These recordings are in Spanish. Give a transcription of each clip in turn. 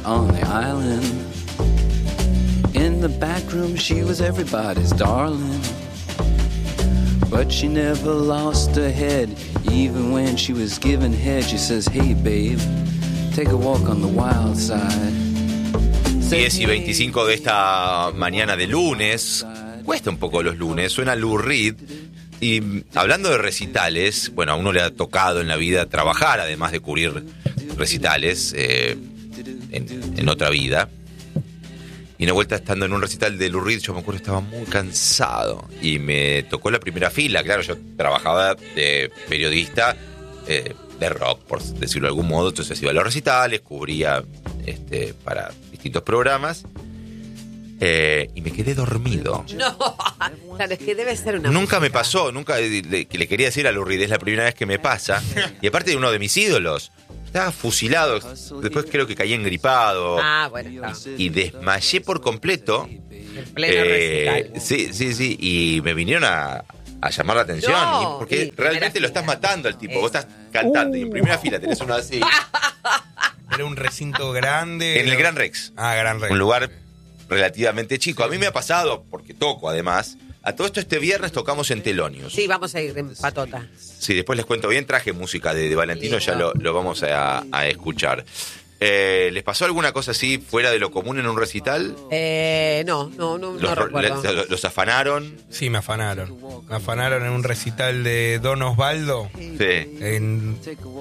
On the island, in the back room, she was everybody's darling. But she never lost her head, even when she was giving head. She says, hey babe, take a walk on the wild side. 10:25 de esta mañana de lunes. Cuesta un poco los lunes, suena Lou Reed. Y hablando de recitales, bueno, a uno le ha tocado en la vida trabajar, además de cubrir recitales en otra vida. Y una vuelta estando en un recital de Lou Reed, yo me acuerdo estaba muy cansado y me tocó la primera fila. Claro, yo trabajaba de periodista de rock, por decirlo de algún modo. Entonces iba a los recitales, cubría para distintos programas y me quedé dormido. No, claro, es que debe ser una... Nunca me pasó, nunca le quería decir a Lou Reed, es la primera vez que me pasa. Y aparte de uno de mis ídolos. Estaba fusilado, después creo que caí engripado. Bueno, claro. Y desmayé por completo. En pleno recital. Sí, y me vinieron a llamar la atención. No, porque realmente lo estás matando al tipo. Vos estás cantando y en primera fila tenés uno así. Era un recinto grande. En el Gran Rex. Gran Rex. Un lugar relativamente chico. A mí me ha pasado, porque toco además. A todo esto este viernes tocamos en Telonius. Sí, vamos a ir en patota. Sí, después les cuento bien, traje música de Valentino, ya lo vamos a escuchar. ¿Les pasó alguna cosa así fuera de lo común en un recital? No recuerdo. ¿Los afanaron? Sí, me afanaron. Me afanaron en un recital de Don Osvaldo. Sí. En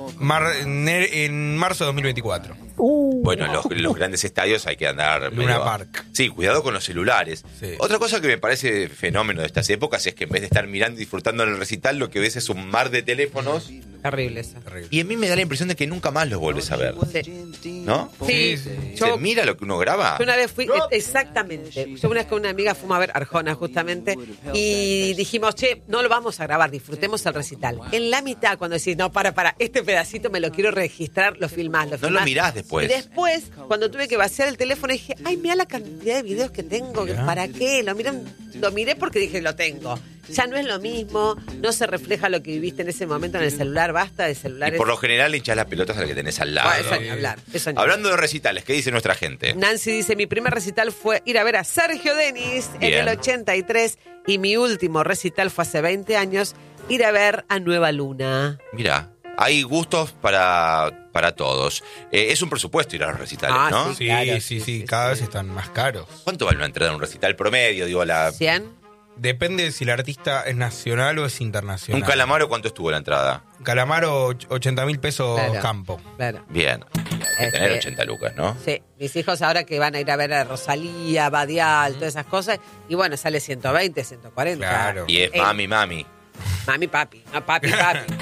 marzo de 2024. Bueno, los grandes estadios hay que andar... Luna Park. Sí, cuidado con los celulares. Sí. Otra cosa que me parece fenómeno de estas épocas es que en vez de estar mirando y disfrutando en el recital, lo que ves es un mar de teléfonos. Terrible eso. Y a mí me da la impresión de que nunca más los vuelves a ver. Sí. ¿No? Sí. ¿Se mira lo que uno graba? Yo una vez fui, exactamente. Yo una vez con una amiga fuimos a ver Arjona justamente y dijimos, no lo vamos a grabar, disfrutemos el recital. En la mitad, cuando decís, no, para, este pedacito me lo quiero registrar, lo filmás. No lo mirás después. Y después, cuando tuve que vaciar el teléfono, dije, ay, mira la cantidad de videos que tengo, ¿para qué? Lo miré porque dije, lo tengo. Ya no es lo mismo, no se refleja lo que viviste en ese momento en el celular, basta de celulares. Y por lo general le hinchás las pelotas al que tenés al lado. Eso ni hablar. Hablando de recitales, ¿qué dice nuestra gente? Nancy dice, mi primer recital fue ir a ver a Sergio Denis en Bien. el 83 y mi último recital fue hace 20 años, ir a ver a Nueva Luna. Mira, hay gustos para todos. Es un presupuesto ir a los recitales, ¿no? Sí, Claro, sí, cada vez están más caros. ¿Cuánto vale una entrada a un recital promedio? Digo, ¿100? Depende de si el artista es nacional o es internacional. ¿Un Calamaro cuánto estuvo la entrada? Calamaro, 80.000 pesos Claro. campo. Claro. Bien. Hay que tener 80 lucas, ¿no? Sí, mis hijos ahora que van a ir a ver a Rosalía, Badial, todas esas cosas, y bueno, sale 120, 140. Claro. Y es mami. Mami, papi. No, papi.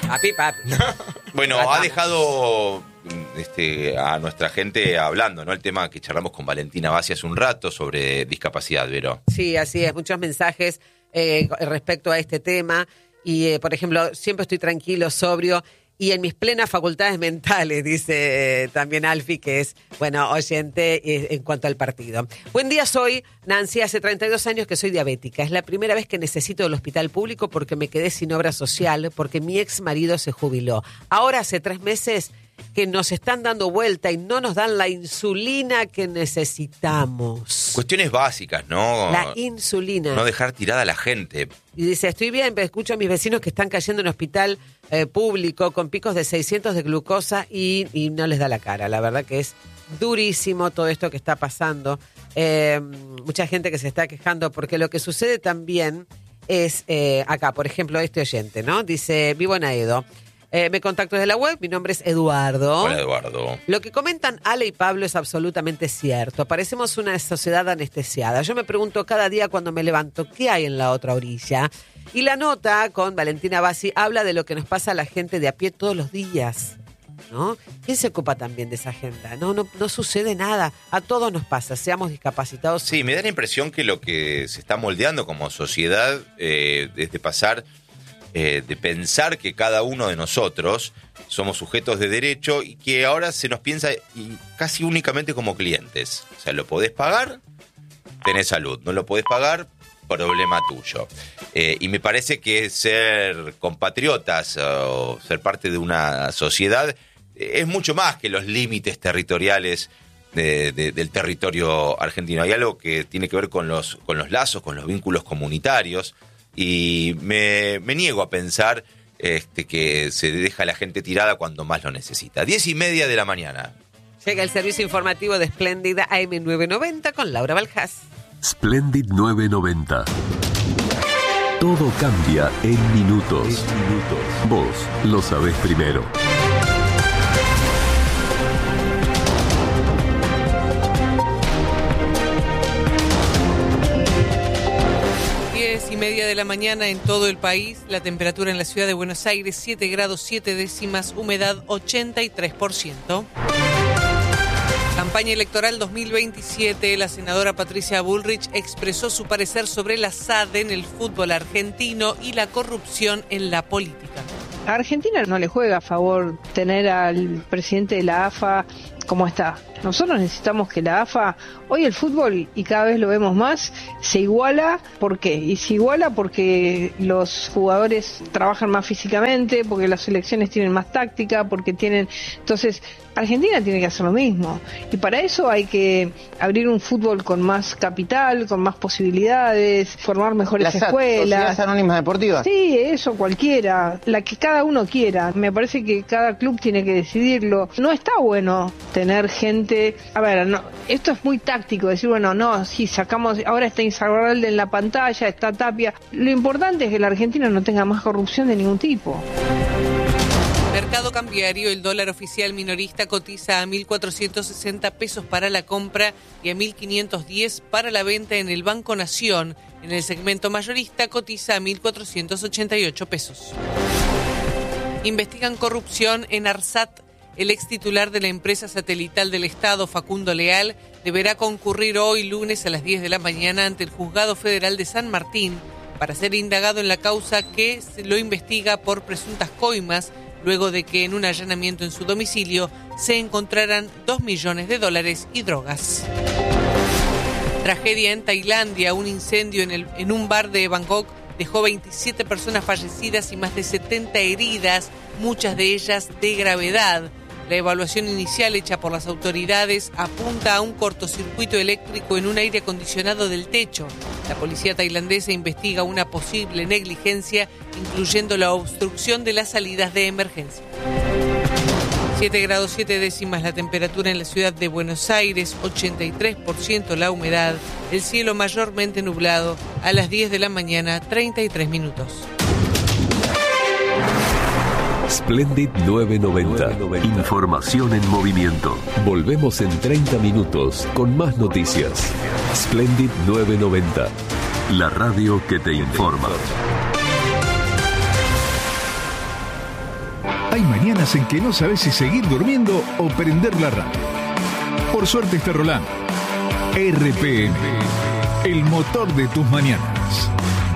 Bueno, ha dejado a nuestra gente hablando, ¿no? El tema que charlamos con Valentina Bassi hace un rato sobre discapacidad, Vero. Sí, así es, muchos mensajes respecto a este tema. Y, por ejemplo, siempre estoy tranquilo, sobrio y en mis plenas facultades mentales, dice también Alfie, que es, bueno, oyente en cuanto al partido. Buen día, soy Nancy, hace 32 años que soy diabética. Es la primera vez que necesito el hospital público porque me quedé sin obra social, porque mi ex marido se jubiló. Ahora hace 3 meses que nos están dando vuelta y no nos dan la insulina que necesitamos. Cuestiones básicas, ¿no? La insulina. No dejar tirada a la gente. Y dice, estoy bien, pero escucho a mis vecinos que están cayendo en hospital público con picos de 600 de glucosa y no les da la cara. La verdad que es durísimo todo esto que está pasando. Mucha gente que se está quejando porque lo que sucede también es acá, por ejemplo, este oyente, ¿no? Dice, vivo en Aedo. Me contacto desde la web, mi nombre es Eduardo. Hola, Eduardo. Lo que comentan Ale y Pablo es absolutamente cierto. Parecemos una sociedad anestesiada. Yo me pregunto cada día cuando me levanto, ¿qué hay en la otra orilla? Y la nota con Valentina Bassi habla de lo que nos pasa a la gente de a pie todos los días, ¿no? ¿Quién se ocupa también de esa agenda? No sucede nada. A todos nos pasa, seamos discapacitados. Sí, me da la impresión que lo que se está moldeando como sociedad es de pasar... de pensar que cada uno de nosotros somos sujetos de derecho y que ahora se nos piensa casi únicamente como clientes. O sea, lo podés pagar, tenés salud. No lo podés pagar, problema tuyo. Y me parece que ser compatriotas o ser parte de una sociedad es mucho más que los límites territoriales del territorio argentino. Hay algo que tiene que ver con los lazos, con los vínculos comunitarios, y me niego a pensar que se deja a la gente tirada cuando más lo necesita. 10:30 de la mañana. Llega el servicio informativo de Splendid AM990 con Laura Balhás. Splendid 990. Todo cambia en minutos. Vos lo sabés primero. Y media de la mañana en todo el país, la temperatura en la ciudad de Buenos Aires 7 grados 7 décimas, humedad 83%. Campaña electoral 2027, la senadora Patricia Bullrich expresó su parecer sobre la SAD en el fútbol argentino y la corrupción en la política. A Argentina no le juega a favor tener al presidente de la AFA como está. Nosotros necesitamos que la AFA, hoy el fútbol, y cada vez lo vemos más, se iguala. ¿Por qué? Y se iguala porque los jugadores trabajan más físicamente, porque las selecciones tienen más táctica, porque tienen... Entonces, Argentina tiene que hacer lo mismo. Y para eso hay que abrir un fútbol con más capital, con más posibilidades, formar mejores escuelas. ¿Sociedades anónimas deportivas? Sí, eso, cualquiera. La que cada uno quiera. Me parece que cada club tiene que decidirlo. No está bueno tener gente... A ver, no, esto es muy táctico, decir, bueno, no, sí, sacamos... Ahora está Insaurralde en la pantalla, está Tapia. Lo importante es que la Argentina no tenga más corrupción de ningún tipo. Mercado cambiario, el dólar oficial minorista cotiza a 1.460 pesos para la compra y a 1.510 para la venta en el Banco Nación. En el segmento mayorista cotiza a 1.488 pesos. Investigan corrupción en ARSAT. El ex titular de la empresa satelital del Estado, Facundo Leal, deberá concurrir hoy lunes a las 10 de la mañana ante el Juzgado Federal de San Martín para ser indagado en la causa que se lo investiga por presuntas coimas, luego de que en un allanamiento en su domicilio se encontraran $2 millones y drogas. Tragedia en Tailandia, un incendio en un bar de Bangkok dejó 27 personas fallecidas y más de 70 heridas, muchas de ellas de gravedad. La evaluación inicial hecha por las autoridades apunta a un cortocircuito eléctrico en un aire acondicionado del techo. La policía tailandesa investiga una posible negligencia, incluyendo la obstrucción de las salidas de emergencia. 7 grados 7 décimas la temperatura en la ciudad de Buenos Aires, 83% la humedad, el cielo mayormente nublado, a las 10 de la mañana, 33 minutos. Splendid 990. Información en movimiento. Volvemos en 30 minutos con más noticias. Splendid 990. La radio que te informa. Hay mañanas en que no sabes si seguir durmiendo o prender la radio. Por suerte está Roland. RPM, el motor de tus mañanas.